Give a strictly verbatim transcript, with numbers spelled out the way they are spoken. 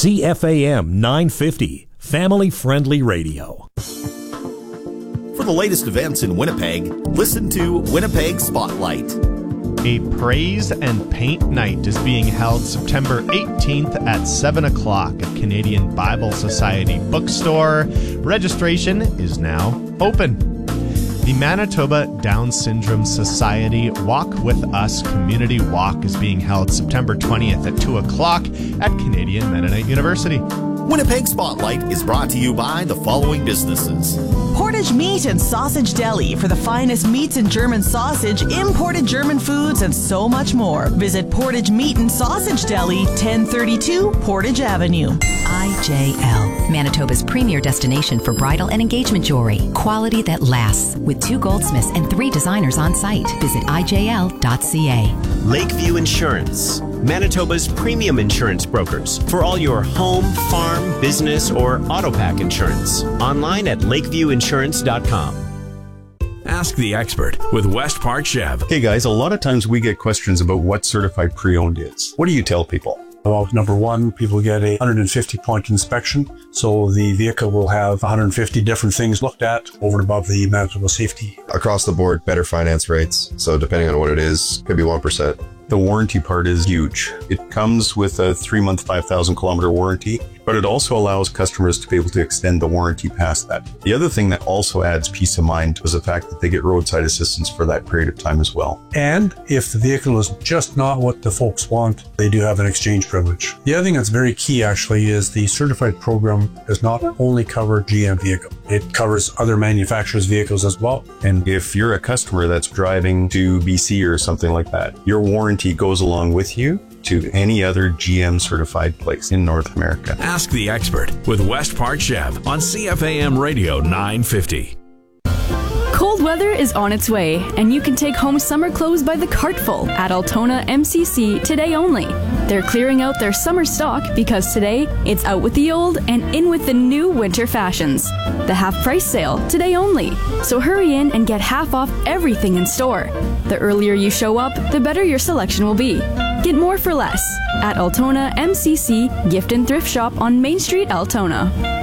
C F A M nine fifty, family-friendly radio. For the latest events in Winnipeg, listen to Winnipeg Spotlight. A Praise and Paint Night is being held September eighteenth at seven o'clock at Canadian Bible Society Bookstore. Registration is now open. The Manitoba Down Syndrome Society Walk With Us Community Walk is being held September twentieth at two o'clock at Canadian Mennonite University. Winnipeg Spotlight is brought to you by the following businesses. Portage Meat and Sausage Deli for the finest meats and German sausage, imported German foods, and so much more. Visit Portage Meat and Sausage Deli, ten thirty-two Portage Avenue. I J L, Manitoba's premier destination for bridal and engagement jewelry. Quality that lasts. With two goldsmiths and three designers on site. Visit I J L dot C A. Lakeview Insurance, Manitoba's premium insurance brokers for all your home, farm, business, or auto pack insurance. Online at lakeview insurance dot com. Ask the expert with West Park Chev. Hey guys, a lot of times we get questions about what certified pre-owned is. What do you tell people? Well, number one, people get a one hundred fifty point inspection. So the vehicle will have one hundred fifty different things looked at over and above the Manitoba safety. Across the board, better finance rates. So depending on what it is, could be one percent. The warranty part is huge. It comes with a three-month, five thousand kilometer warranty, but it also allows customers to be able to extend the warranty past that. The other thing that also adds peace of mind is the fact that they get roadside assistance for that period of time as well. And if the vehicle is just not what the folks want, they do have an exchange privilege. The other thing that's very key actually is the certified program does not only cover G M vehicle. It covers other manufacturers' vehicles as well. And if you're a customer that's driving to B C or something like that, your warranty goes along with you to any other G M certified place in North America. Ask the expert with West Park Chev on C F A M Radio nine fifty. Cold weather is on its way, and you can take home summer clothes by the cartful at Altona M C C today only. They're clearing out their summer stock because today it's out with the old and in with the new winter fashions. The half price sale today only. So hurry in and get half off everything in store. The earlier you show up, the better your selection will be. Get more for less at Altona M C C Gift and Thrift Shop on Main Street, Altona.